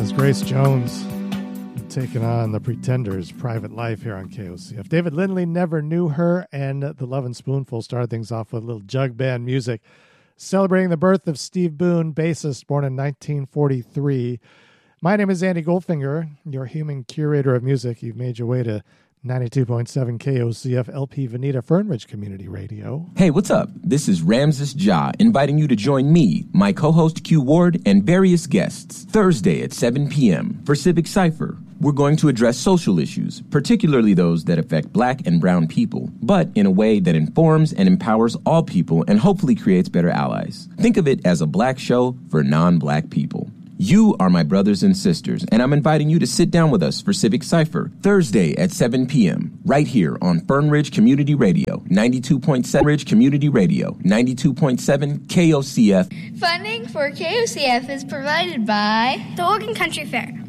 Grace Jones taking on the Pretenders' Private Life here on KOCF. David Lindley, Never Knew Her, and the Lovin' Spoonful started things off with a little jug band music, celebrating the birth of Steve Boone, bassist, born in 1943. My name is Andy Goldfinger, your human curator of music. You've made your way to 92.7 KOCF LP Veneta Fern Ridge Community Radio. Hey, what's up? This is Ramses Ja, inviting you to join me, my co-host Q Ward, and various guests Thursday at 7 p.m. for Civic Cypher. We're going to address social issues, particularly those that affect Black and brown people, but in a way that informs and empowers all people and hopefully creates better allies. Think of it as a Black show for non-Black people. You are my brothers and sisters, and I'm inviting you to sit down with us for Civic Cypher Thursday at 7 p.m. right here on Fern Ridge Community Radio, 92.7 Ridge Community Radio, 92.7 KOCF. Funding for KOCF is provided by the Oregon Country Fair.